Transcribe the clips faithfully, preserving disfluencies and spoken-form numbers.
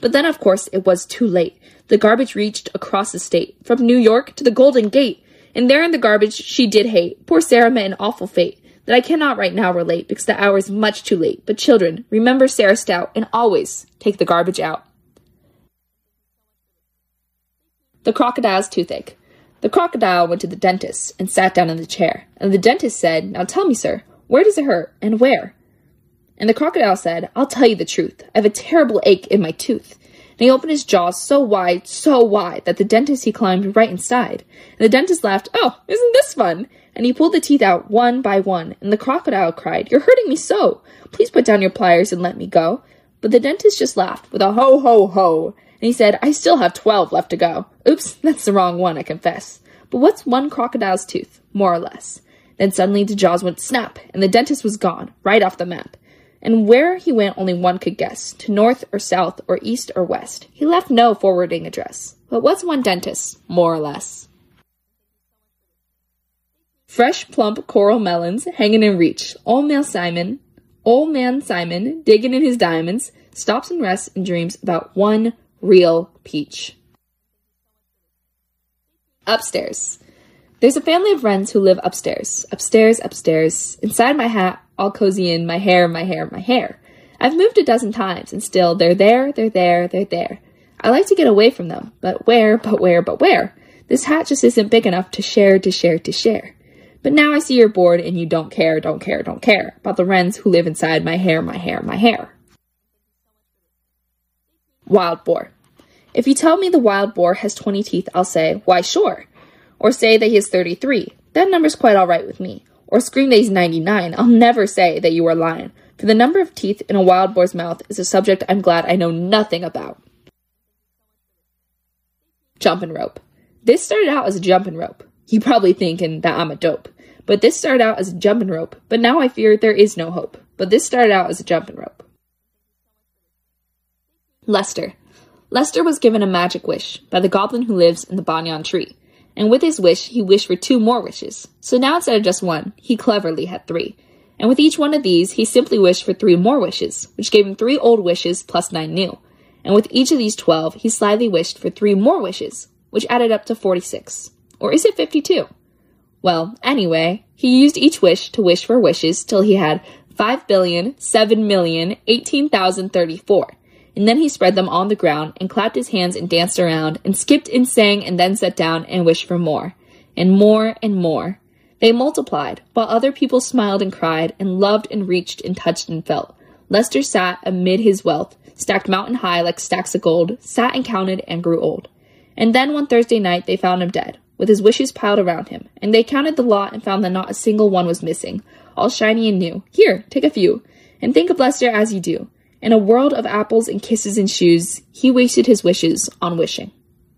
But then, of course, it was too late. The garbage reached across the state, from New York to the Golden Gate. And there in the garbage she did hate. Poor Sarah met an awful fate that I cannot right now relate because the hour is much too late. But children, remember Sarah Stout and always take the garbage out. The Crocodile's Toothache. The crocodile went to the dentist and sat down in the chair. And the dentist said, "Now tell me, sir, where does it hurt and where?" And the crocodile said, "I'll tell you the truth. I have a terrible ache in my tooth." And he opened his jaws so wide, so wide, that the dentist he climbed right inside. And the dentist laughed, "Oh, isn't this fun?" And he pulled the teeth out one by one. And the crocodile cried, "You're hurting me so. Please put down your pliers and let me go." But the dentist just laughed with a ho, ho, ho. And he said, "I still have twelve left to go." Oops, that's the wrong one, I confess. But what's one crocodile's tooth, more or less? Then suddenly the jaws went snap, and the dentist was gone, right off the map. And where he went only one could guess, to north or south or east or west. He left no forwarding address. But what's one dentist, more or less? Fresh, plump coral melons hanging in reach. Old man Simon, old man Simon, digging in his diamonds, stops and rests and dreams about one real peach. Upstairs. There's a family of wrens who live upstairs. Upstairs, upstairs. Inside my hat, all cozy in my hair, my hair, my hair. I've moved a dozen times, and still they're there, they're there, they're there. I like to get away from them, but where, but where, but where? This hat just isn't big enough to share, to share, to share. But now I see you're bored and you don't care, don't care, don't care about the wrens who live inside my hair, my hair, my hair. Wild boar. If you tell me the wild boar has twenty teeth, I'll say, "Why, sure." Or say that he has thirty-three. That number's quite all right with me. Or scream that he's ninety-nine. I'll never say that you are lying. For the number of teeth in a wild boar's mouth is a subject I'm glad I know nothing about. Jumping rope. This started out as a jumping rope. You probably thinking that I'm a dope. But this started out as a jumping rope. But now I fear there is no hope. But this started out as a jumping rope. Lester. Lester was given a magic wish by the goblin who lives in the banyan tree. And with his wish, he wished for two more wishes. So now instead of just one, he cleverly had three. And with each one of these, he simply wished for three more wishes, which gave him three old wishes plus nine new. And with each of these twelve, he slyly wished for three more wishes, which added up to forty-six. Or is it fifty-two? Well, anyway, he used each wish to wish for wishes till he had five billion, seven million, eighteen thousand thirty-four. And then he spread them on the ground and clapped his hands and danced around and skipped and sang and then sat down and wished for more. And more and more. They multiplied, while other people smiled and cried and loved and reached and touched and felt. Lester sat amid his wealth, stacked mountain high like stacks of gold, sat and counted and grew old. And then one Thursday night they found him dead, with his wishes piled around him. And they counted the lot and found that not a single one was missing, all shiny and new. Here, take a few, and think of Lester as you do. In a world of apples and kisses and shoes, he wasted his wishes on wishing.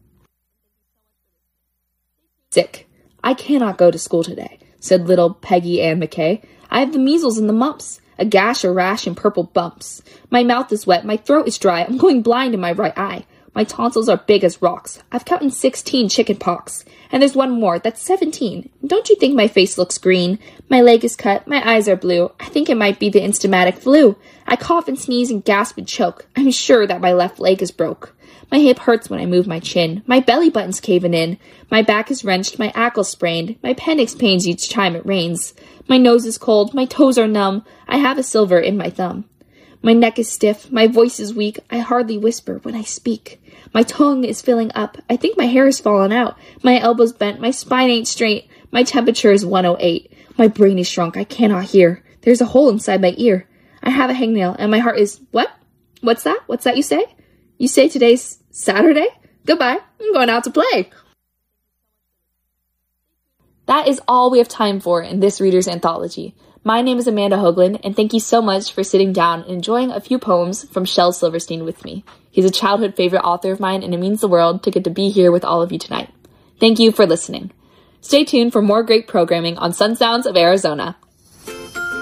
Sick. I cannot go to school today, said little Peggy Ann McKay. I have the measles and the mumps, a gash, a rash, and purple bumps. My mouth is wet, my throat is dry, I'm going blind in my right eye. My tonsils are big as rocks. I've counted sixteen chicken pox. And there's one more, that's seventeen. Don't you think my face looks green? My leg is cut, my eyes are blue. I think it might be the instamatic flu. I cough and sneeze and gasp and choke. I'm sure that my left leg is broke. My hip hurts when I move my chin. My belly button's caving in. My back is wrenched, my ankle's sprained. My appendix pains each time it rains. My nose is cold, my toes are numb. I have a silver in my thumb. My neck is stiff, my voice is weak. I hardly whisper when I speak. My tongue is filling up. I think my hair is falling out. My elbow's bent. My spine ain't straight. My temperature is one oh eight. My brain is shrunk. I cannot hear. There's a hole inside my ear. I have a hangnail, and my heart is... What? What's that? What's that you say? You say today's Saturday? Goodbye. I'm going out to play. That is all we have time for in this Reader's Anthology. My name is Amanda Hoagland, and thank you so much for sitting down and enjoying a few poems from Shel Silverstein with me. He's a childhood favorite author of mine, and it means the world to get to be here with all of you tonight. Thank you for listening. Stay tuned for more great programming on Sun Sounds of Arizona.